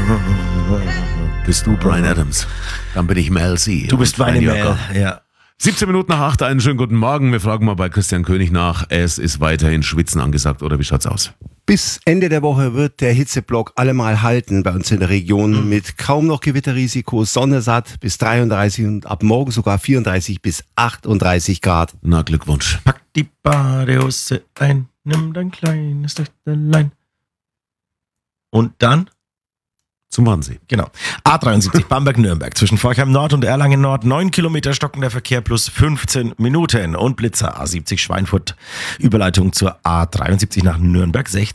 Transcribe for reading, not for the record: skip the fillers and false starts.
Bist du Bryan Adams? Dann bin ich Mel C. Du bist meine Mel, ja. 17 Minuten nach 8, einen schönen guten Morgen. Wir fragen mal bei Christian König nach. Es ist weiterhin Schwitzen angesagt, oder wie schaut's aus? Bis Ende der Woche wird der Hitzeblock allemal halten bei uns in der Region mit kaum noch Gewitterrisiko, Sonne satt bis 33 und ab morgen sogar 34 bis 38 Grad. Na, Glückwunsch. Pack die Badehose ein, nimm dein kleines Töchterlein. Und dann? Zum Wannsee. Genau. A73 Bamberg-Nürnberg zwischen Forchheim Nord und Erlangen Nord. 9 Kilometer stockender Verkehr plus 15 Minuten. Und Blitzer A70 Schweinfurt. Überleitung zur A73 nach Nürnberg.